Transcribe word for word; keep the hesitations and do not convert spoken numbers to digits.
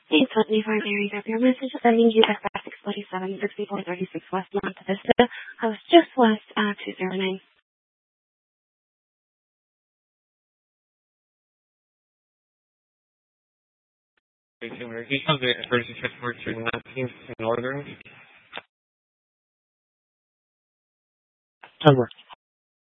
Eight twenty-four, Mary, got your message sending you at six forty-seven, sixty-four thirty-six West Monte Vista. House just west at two zero nine. Mary, he comes in emergency transport to nineteenth Northern. Over.